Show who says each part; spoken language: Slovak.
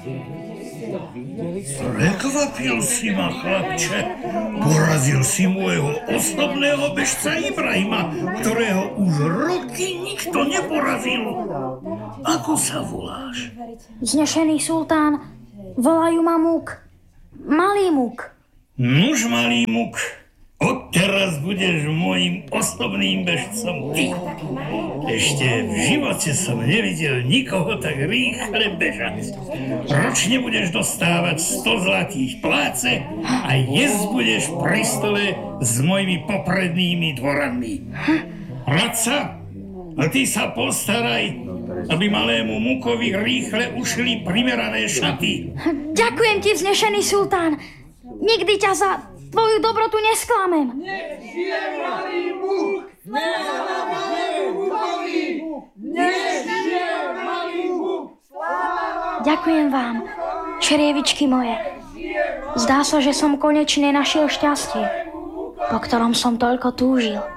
Speaker 1: Prekvapil si ma, chlapče. Porazil si môjho osobného bežca Ibrahima, ktorého už roky nikto neporazil. Ako sa voláš?
Speaker 2: Vznešený sultán, volajú ma Múk. Malý Múk.
Speaker 1: Nuž, malý Múk, odteraz budeš môjim osobným bežcom ty. Ešte v živote som nevidel nikoho tak rýchle bežať. Ročne budeš dostávať 100 zlatých pláce a jesť budeš pri stole s mojimi poprednými dvoranmi. Radca, a ty sa postaraj, aby malému Múkovi rýchle ušli primerané šaty.
Speaker 2: Ďakujem ti, vznešený sultán. Nikdy ťa za tvoju dobrotu nesklamem.
Speaker 3: Nech žije malý Múk! Sláva malému Múkovi! Nech žije malý Múk!
Speaker 2: Ďakujem vám, črievičky moje. Zdá sa, že som konečne našiel šťastie, po ktorom som toľko túžil.